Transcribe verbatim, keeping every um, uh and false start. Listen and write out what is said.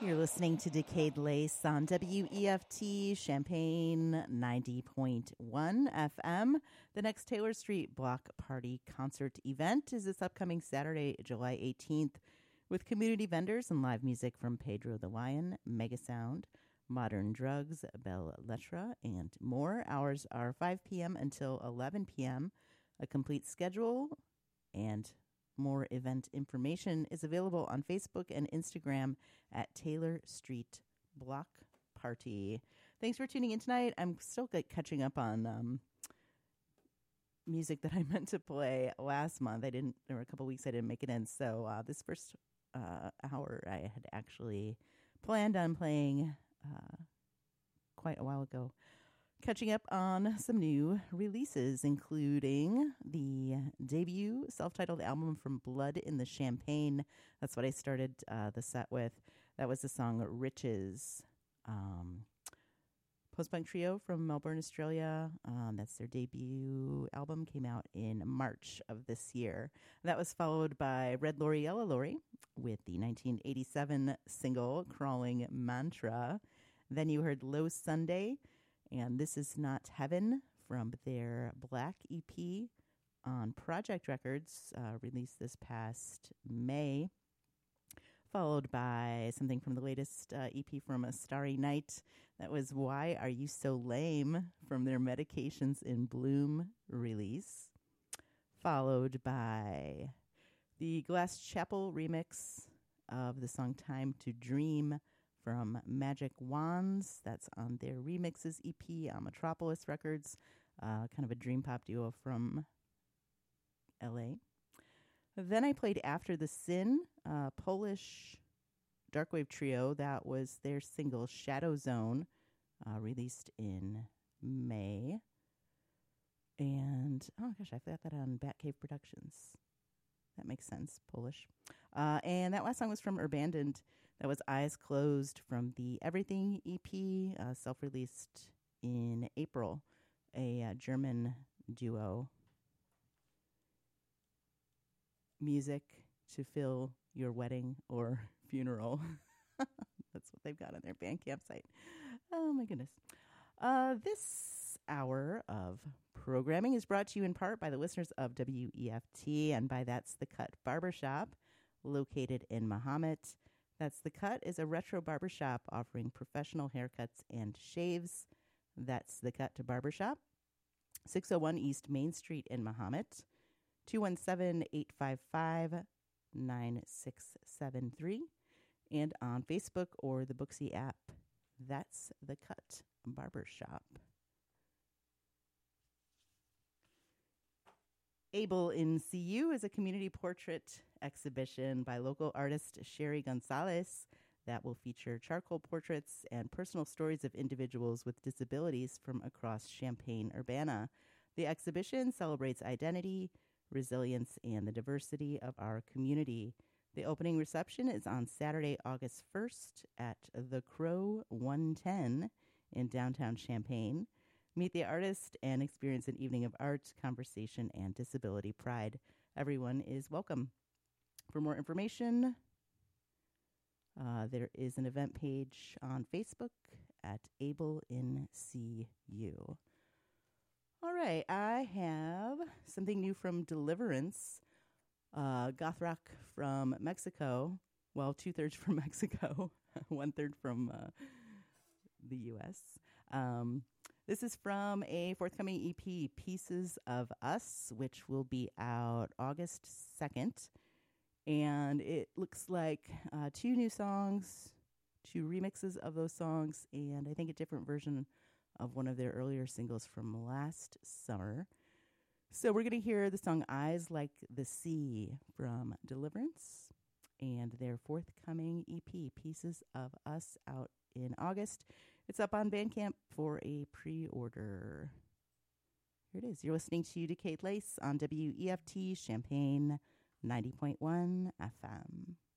You're listening to Decade Lace on W E F T Champaign ninety point one F M. The next Taylor Street Block Party concert event is this upcoming Saturday, July eighteenth, with community vendors and live music from Pedro the Lion, Megasound, Modern Drugs, Belle Lettre, and more. Hours are five p.m. until eleven p.m. A complete schedule and more event information is available on Facebook and Instagram at Taylor Street Block Party. Thanks for tuning in tonight. I'm still like, catching up on um, music that I meant to play last month. I didn't. There were a couple weeks I didn't make it in. So uh, this first uh, hour I had actually planned on playing uh, quite a while ago. Catching up on some new releases, including the debut self-titled album from Blood in the Champagne. That's what I started uh, the set with. That was the song Riches. Um, Post-punk trio from Melbourne, Australia. Um, that's their debut album. Came out in March of this year. That was followed by Red Lorry, Yellow Lorry with the nineteen eighty-seven single Crawling Mantra. Then you heard Low Sunday and This Is Not Heaven from their Black E P on Project Records, uh, released this past May, followed by something from the latest uh, E P from A Starry Night. That was Why Are You So Lame from their Medications in Bloom release, followed by the Glass Chapel remix of the song Time to Dream from Magic Wands. That's on their Remixes E P on Metropolis Records, uh, kind of a dream pop duo from L A. Then I played After the Sin, uh, Polish darkwave trio. That was their single Shadow Zone, uh, released in May. And, oh gosh, I got that on Batcave Productions. That makes sense, Polish. Uh, and that last song was from Urbandoned. That was Eyes Closed from the Everything E P, uh, self-released in April. A uh, German duo. Music to fill your wedding or funeral. That's what they've got on their Bandcamp site. Oh, my goodness. Uh, this hour of programming is brought to you in part by the listeners of W E F T, and by That's the Cut Barbershop, located in Mahomet. That's the Cut is a retro barbershop offering professional haircuts and shaves. That's the Cut to Barbershop, six oh one East Main Street in Mahomet, two one seven, eight five five, nine six seven three, and on Facebook or the Booksy app. That's the Cut Barbershop. Able in C U is a community portrait exhibition by local artist Sherry Gonzalez that will feature charcoal portraits and personal stories of individuals with disabilities from across Champaign-Urbana. The exhibition celebrates identity, resilience, and the diversity of our community. The opening reception is on Saturday, August first at The Crow one ten in downtown Champaign. Meet the artist and experience an evening of art, conversation, and disability pride. Everyone is welcome. For more information, uh, there is an event page on Facebook at Able in C U. All right, I have something new from Deliverance, uh, goth rock from Mexico. Well, two-thirds from Mexico, one-third from uh, the U S Um, this is from a forthcoming E P, Pieces of Us, which will be out August second. And it looks like uh, two new songs, two remixes of those songs, and I think a different version of one of their earlier singles from last summer. So we're going to hear the song Eyes Like the Sea from Deliverance and their forthcoming E P, Pieces of Us, out in August. It's up on Bandcamp for a pre-order. Here it is. You're listening to Decade Lace on W E F T Champaign ninety point one F M.